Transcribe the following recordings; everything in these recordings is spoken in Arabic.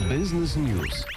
بيزنس نيوز.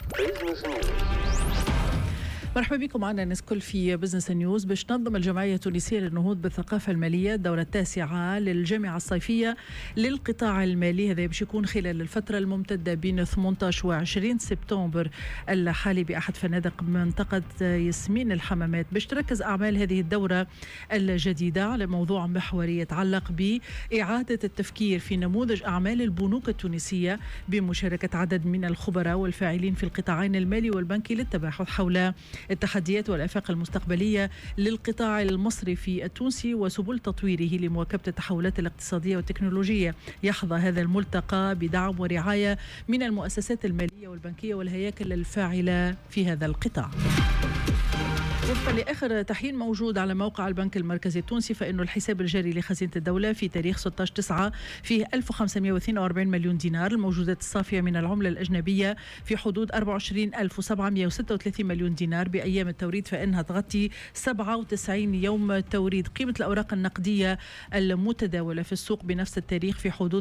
مرحبا بكم معنا نسكل في بزنس نيوز. باش تنظم الجمعية التونسية للنهوض بالثقافة المالية الدورة التاسعة للجامعة الصيفية للقطاع المالي. هذا باش يكون خلال الفترة الممتدة بين 18 و 20 سبتمبر الحالي بأحد فنادق منطقة ياسمين الحمامات. باش تركز أعمال هذه الدورة الجديدة على موضوع محوري يتعلق بإعادة التفكير في نموذج أعمال البنوك التونسية بمشاركة عدد من الخبراء والفاعلين في القطاعين المالي والبنكي للتباحث حول التحديات والآفاق المستقبلية للقطاع المصرفي التونسي وسبل تطويره لمواكبة التحولات الاقتصادية والتكنولوجية. يحظى هذا الملتقى بدعم ورعاية من المؤسسات المالية والبنكية والهياكل الفاعلة في هذا القطاع. وفقا لآخر تحيين موجود على موقع البنك المركزي التونسي، فإنه الحساب الجاري لخزينة الدولة في تاريخ 16/9 فيه 1542 مليون دينار. الموجودات الصافية من العملة الأجنبية في حدود 24736 مليون دينار بأيام التوريد، فإنها تغطي 97 يوم توريد. قيمة الأوراق النقدية المتداولة في السوق بنفس التاريخ في حدود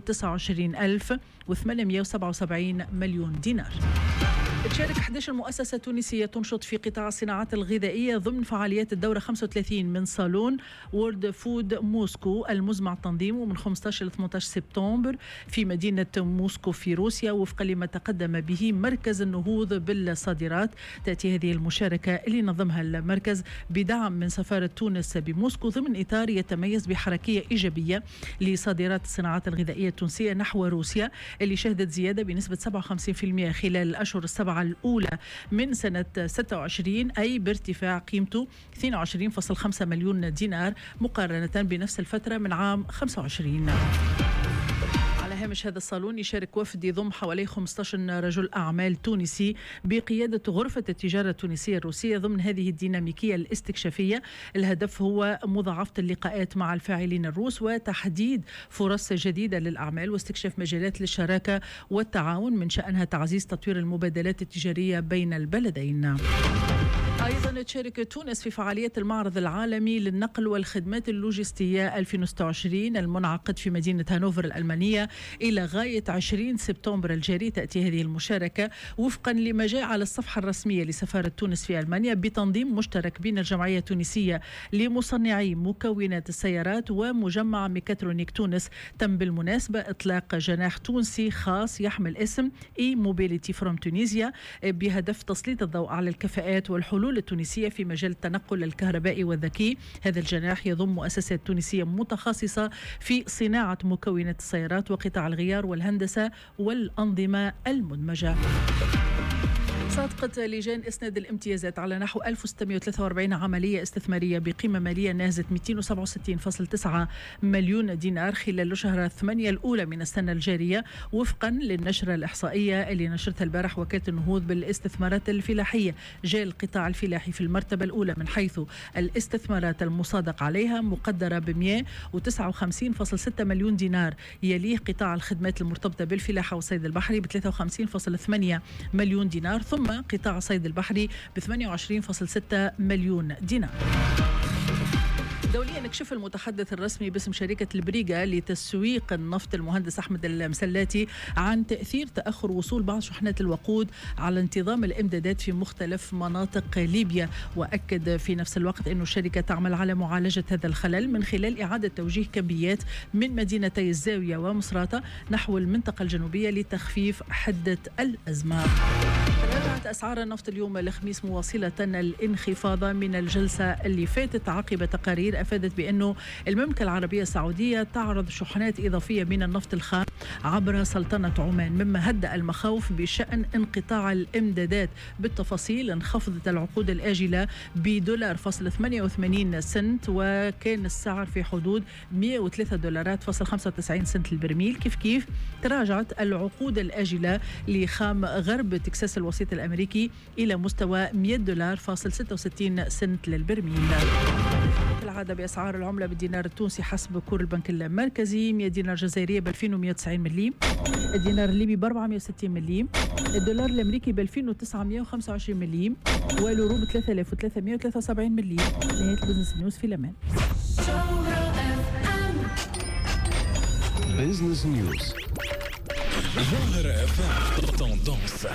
29877 مليون دينار. تشارك 11 مؤسسة تونسية تنشط في قطاع الصناعات الغذائية ضمن فعاليات الدورة 35 من صالون وورد فود موسكو المزمع تنظيمه من 15 إلى 18 سبتمبر في مدينة موسكو في روسيا، وفقا لما تقدم به مركز النهوض بالصادرات. تأتي هذه المشاركة اللي نظمها المركز بدعم من سفارة تونس بموسكو ضمن إطار يتميز بحركية إيجابية لصادرات الصناعات الغذائية التونسية نحو روسيا، اللي شهدت زيادة بنسبة 57% خلال الأشهر السبعة الأولى من سنة 26، أي بارتفاع قيمته 22.5 مليون دينار مقارنة بنفس الفترة من عام 25. على هامش هذا الصالون يشارك وفد يضم حوالي 15 رجل أعمال تونسي بقيادة غرفة التجارة التونسية الروسية ضمن هذه الديناميكية الاستكشافية. الهدف هو مضاعفة اللقاءات مع الفاعلين الروس وتحديد فرص جديدة للأعمال واستكشاف مجالات للشراكة والتعاون من شأنها تعزيز تطوير المبادلات التجارية بين البلدين. أيضا تشارك تونس في فعالية المعرض العالمي للنقل والخدمات اللوجستية 2026 المنعقد في مدينة هانوفر الألمانية إلى غاية 20 سبتمبر الجاري. تأتي هذه المشاركة وفقا لما جاء على الصفحة الرسمية لسفارة تونس في ألمانيا بتنظيم مشترك بين الجمعية التونسية لمصنعي مكونات السيارات ومجمع ميكاترونيك تونس. تم بالمناسبة إطلاق جناح تونسي خاص يحمل اسم e-mobility from Tunisia بهدف تسليط الضوء على الكفاءات والحلول التونسية في مجال التنقل الكهربائي والذكي. هذا الجناح يضم مؤسسات تونسية متخصصة في صناعة مكونات السيارات وقطع الغيار والهندسة والأنظمة المدمجة. صادقت لجان إسناد الامتيازات على نحو 1643 عملية استثمارية بقيمة مالية ناهزة 267.9 مليون دينار خلال الشهر 8 الأولى من السنة الجارية، وفقا للنشرة الإحصائية اللي نشرتها البارح وكالة النهوض بالاستثمارات الفلاحية. جاء القطاع الفلاحي في المرتبة الأولى من حيث الاستثمارات المصادق عليها مقدرة ب 159.6 مليون دينار، يليه قطاع الخدمات المرتبطة بالفلاحة والصيد البحري ب 53.8 مليون دينار، ثم قطاع صيد البحري ب 28.6 مليون دينار. دوليا نكشف المتحدث الرسمي باسم شركة البريغا لتسويق النفط المهندس أحمد المسلاتي عن تأثير تأخر وصول بعض شحنات الوقود على انتظام الإمدادات في مختلف مناطق ليبيا. وأكد في نفس الوقت أن الشركة تعمل على معالجة هذا الخلل من خلال إعادة توجيه كميات من مدينتي الزاوية ومصراتة نحو المنطقة الجنوبية لتخفيف حدة الأزمة. رجعت أسعار النفط اليوم الخميس مواصلة الانخفاض من الجلسة اللي فاتت عقب تقارير أفادت بأنه المملكة العربية السعودية تعرض شحنات إضافية من النفط الخام عبر سلطنة عمان، مما هدأ المخاوف بشأن انقطاع الإمدادات. بالتفاصيل انخفضت العقود الآجلة $1.88 وكان السعر في حدود $103.95 للبرميل. كيف تراجعت العقود الآجلة لخام غرب تكساس الوسيط الأمريكي إلى مستوى $100.66 للبرميل. العادة بأسعار العملة بالدينار التونسي حسب كور البنك المركزي: 100 دينار جزائرية ب 2190 مليم، الدينار الليبي ب 460 مليم، الدولار الأمريكي ب 2925 مليم، واليورو ب 3373 مليم. نهاية البزنس نيوز في الأمان. بزنس نيوز. ظاهرة تندونس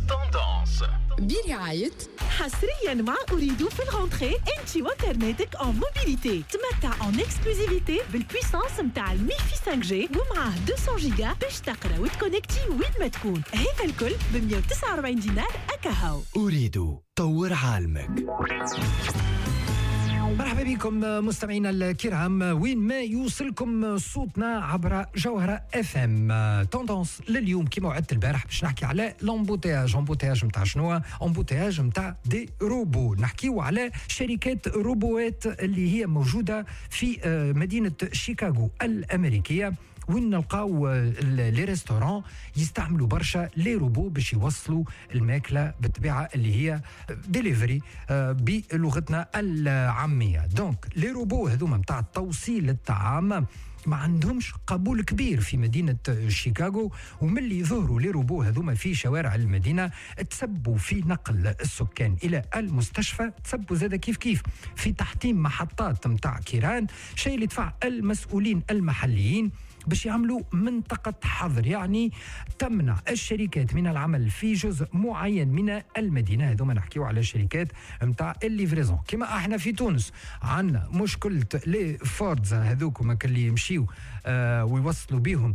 برعاية حصريا مع أريد في الغونتري انت وانترنتك en موبيليتي. تمتع en exclusivité بالبويسانس متاع المي في 5G ومعاه 200 جيجا باش تقرا وتكونكتي وين ما تكون. هذا الكل ب 149 دينار أكاهو. أريد طور عالمك. مرحبا بكم مستمعينا الكرام وين ما يوصلكم صوتنا عبر جوهرة اف ام. توندونس لليوم كما وعدت البارح باش نحكي على لامبوتياج. امبوتياج نتاع شنو؟ امبوتياج نتاع دي روبو. نحكيو على شركات روبوات اللي هي موجودة في مدينة شيكاغو الأمريكية، وين نلقاو لي ريستوران يستعملوا برشا لي روبو باش يوصلوا الماكله بالطبيعه اللي هي ديليفري بلغتنا العاميه. دونك لي روبو هذوما نتاع توصيل الطعام ما عندهمش قبول كبير في مدينة شيكاغو، وملي ظهروا لي روبو هذوما في شوارع المدينة تسبوا في نقل السكان إلى المستشفى، تسبوا زاد كيف في تحطيم محطات متاع كيران، شيء اللي دفع المسؤولين المحليين باش يعملوا منطقة حظر، يعني تمنع الشركات من العمل في جزء معين من المدينة. هذوما نحكيو على شركات متاع الليفريزون. كما احنا في تونس عندنا مشكلة لي فوردزا هذوك اللي يمشيو ويوصلوا بهم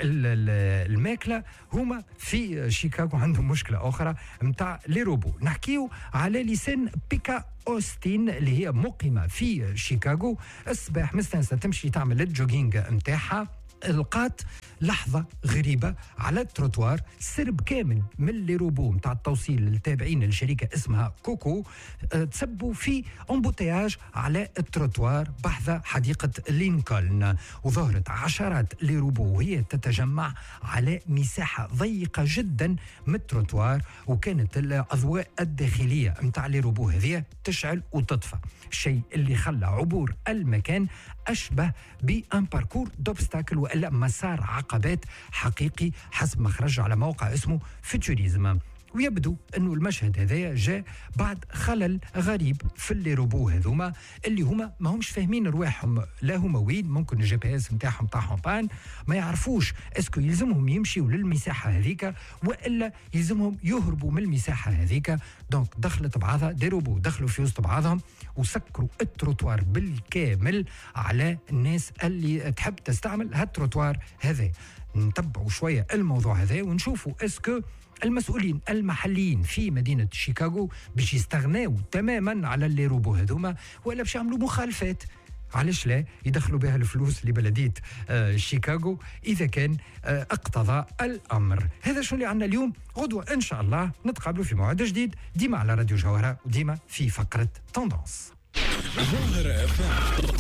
الماكله، هما في شيكاغو عندهم مشكله اخرى متاع لي روبو. نحكيو على لسان بيكا أوستين اللي هي مقيمه في شيكاغو. الصباح مستانسه تمشي تعمل الجوجينج متاعها، لقات لحظة غريبة على التروتوار سرب كامل من لي روبو متاع التوصيل التابعين لشركة اسمها كوكو تسبوا في امبوتياج على التروتوار بحذا حديقة لينكولن، وظهرت عشرات لي روبو وهي تتجمع على مساحة ضيقة جدا من التروتوار، وكانت الأضواء الداخلية متاع لي روبو هذه تشعل وتطفى، الشيء اللي خلى عبور المكان أشبه بأن باركور دوبستاكل وإلا مسار عقبات حقيقي حسب ما خرج على موقع اسمه فيتوريزم. ويبدو أنه المشهد هذا جاء بعد خلل غريب في اللي روبو هذوما اللي هما ما همش فاهمين رواحهم، لا هما وين، ممكن الجي بي اس نتاعهم بان، ما يعرفوش اسكو يلزمهم يمشيوا للمساحة هذيك وإلا يلزمهم يهربوا من المساحة هذيك. دونك دخلت بعضها دي روبو دخلوا في وسط بعضهم وسكروا التروتوار بالكامل على الناس اللي تحب تستعمل هالتروتوار هذا. نتبعوا شوية الموضوع هذا ونشوفوا اسكو المسؤولين المحليين في مدينة شيكاغو باش يستغناو تماما على اللي روبو هذوما ولا باش يعملوا مخالفات. علاش لا يدخلوا بها الفلوس لبلدية شيكاغو إذا كان اقتضى الأمر. هذا شو اللي عندنا اليوم. غدوة إن شاء الله نتقابلوا في موعد جديد، ديما على راديو جوهرة وديما في فقرة توندونس.